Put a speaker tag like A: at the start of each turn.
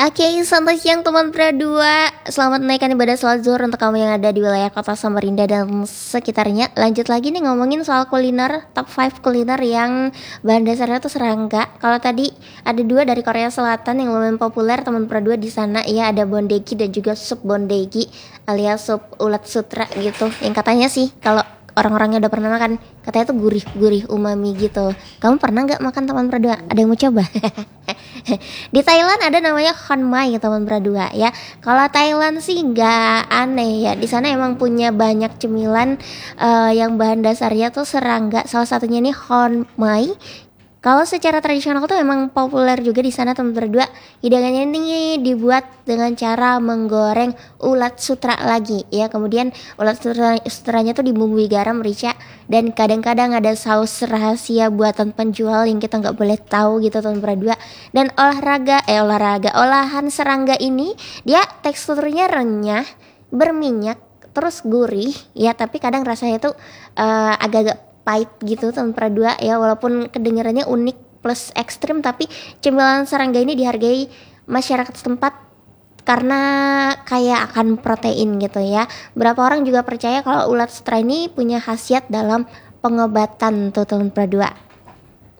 A: Oke, selamat siang teman Pradua. Selamat menaikkan ibadah sholat zuhur untuk kamu yang ada di wilayah kota Samarinda dan sekitarnya. Lanjut lagi nih ngomongin soal kuliner, top 5 kuliner yang bahan dasarnya tuh serangga. Kalau tadi ada 2 dari Korea Selatan yang lumayan populer teman Pradua di sana, ya ada bondegi dan juga sup bondegi alias sup ulat sutra gitu. Yang katanya sih kalau orang-orangnya udah pernah makan, katanya tuh gurih-gurih umami gitu. Kamu pernah nggak makan teman Pradua? Ada yang mau coba? Di Thailand ada namanya Khon Mai teman Pradua ya. Kalau Thailand sih nggak aneh ya. Di sana emang punya banyak cemilan yang bahan dasarnya tuh serangga. Salah satunya nih Khon Mai. Kalau secara tradisional tuh emang populer juga di sana teman Pradua. Hidangannya ini dibuat dengan cara menggoreng ulat sutra lagi ya. Kemudian ulat sutranya tuh dibumbui garam, merica, dan kadang-kadang ada saus rahasia buatan penjual yang kita nggak boleh tahu gitu teman Pradua. Dan olahan serangga ini dia teksturnya renyah, berminyak, terus gurih ya, tapi kadang rasanya tuh agak-agak pahit gitu teman Pradua ya, walaupun kedengarannya unik plus ekstrim, tapi cemilan serangga ini dihargai masyarakat setempat karena kaya akan protein gitu ya. Berapa orang juga percaya kalau ulat sutra ini punya khasiat dalam pengobatan tuh teman Pradua.